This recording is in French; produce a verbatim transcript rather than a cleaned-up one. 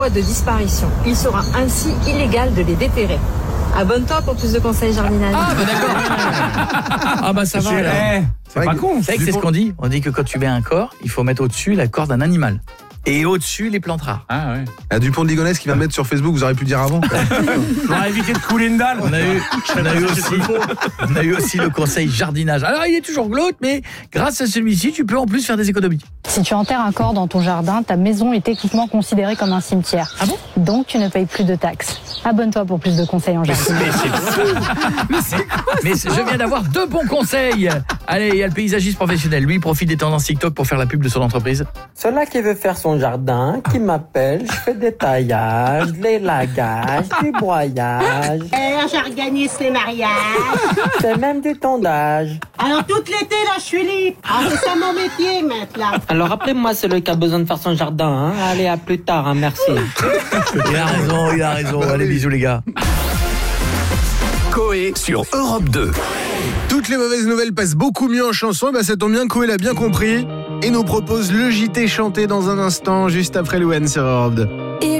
de disparition. Il sera ainsi illégal de les déterrer. Abonne-toi pour plus de conseils jardinage. Ah bah d'accord. Ah bah ça va. C'est, alors. c'est pas con. Vous savez que c'est ce qu'on dit. On dit que quand tu mets un corps, il faut mettre au-dessus la corps d'un animal. Et au-dessus, les plantes rares. Ah ouais. Ah, Dupont de Ligonnès qui va mettre sur Facebook, vous auriez pu dire avant. On a évité de couler une dalle. On a eu, on a eu aussi, on a eu aussi le conseil jardinage. Alors il est toujours glauque, mais grâce à celui-ci, tu peux en plus faire des économies. Si tu enterres un corps dans ton jardin, ta maison est techniquement considérée comme un cimetière. Ah bon ? Donc tu ne payes plus de taxes. Abonne-toi pour plus de conseils en jardinage. Mais c'est quoi Mais je viens d'avoir deux bons conseils. Allez, il y a le paysagiste professionnel. Lui, il profite des tendances TikTok pour faire la pub de son entreprise. Celui qui veut faire son jardin, qui m'appelle, je fais des taillages, des lagages, du broyage. Alors j'organise les mariages. C'est même du tondage. Alors tout l'été là je suis libre. Ah, c'est ça mon métier maintenant. Alors appelez-moi celui qui a besoin de faire son jardin. Hein. Allez, à plus tard, hein, merci. Il a raison, il a raison. Allez, bisous les gars. Coé sur Europe deux. Toutes les mauvaises nouvelles passent beaucoup mieux en chanson. Bah ça tombe bien, Coé l'a bien compris et nous propose le J T chanté dans un instant, juste après Louane sur Europe deux.